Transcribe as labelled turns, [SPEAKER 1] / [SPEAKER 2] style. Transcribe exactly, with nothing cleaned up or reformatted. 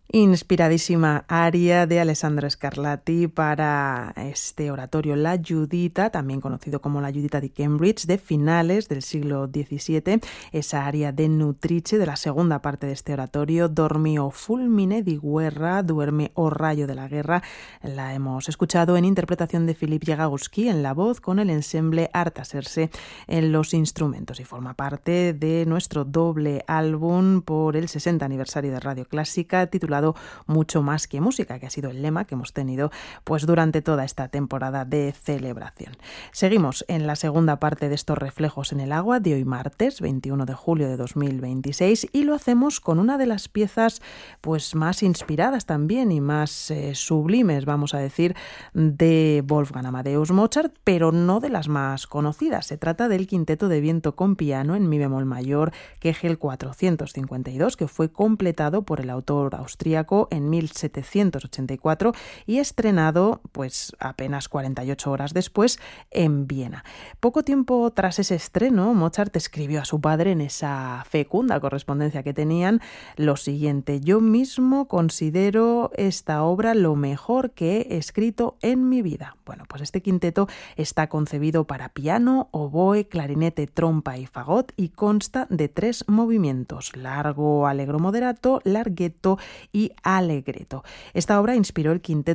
[SPEAKER 1] Inspiradísima aria de Alessandro Scarlatti para este oratorio La Giudita, también conocido como La Giudita di Cambridge, de finales del siglo diecisiete. Esa aria de Nutrice, de la segunda parte de este oratorio, Dormi o fulmine di guerra, duerme o rayo de la guerra. La hemos escuchado en interpretación de Filip Jagauski en la voz, con el ensemble Artaserse en los instrumentos, y forma parte de nuestro doble álbum por el sesenta aniversario de Radio Clásica, titulado Mucho más que música, que ha sido el lema que hemos tenido pues durante toda esta temporada de celebración. Seguimos en la segunda parte de estos reflejos en el agua de hoy martes veintiuno de julio de dos mil veintiséis, y lo hacemos con una de las piezas pues más inspiradas también y más eh, sublimes, vamos a decir, de Wolfgang Amadeus Mozart, pero no de las más conocidas. Se trata del quinteto de viento con piano en mi bemol mayor Kegel cuatrocientos cincuenta y dos, que fue completado por el autor austríaco en mil setecientos ochenta y cuatro y estrenado pues apenas cuarenta y ocho horas después en Viena. Poco tiempo tras ese estreno, Mozart escribió a su padre en esa fecunda correspondencia que tenían lo siguiente: yo mismo considero esta obra lo mejor que he escrito en mi vida. Bueno, pues este quinteto está concebido para piano, oboe, clarinete, trompa y fagot, y consta de tres movimientos: largo, allegro moderato, larghetto y allegretto. Esta obra inspiró el quinteto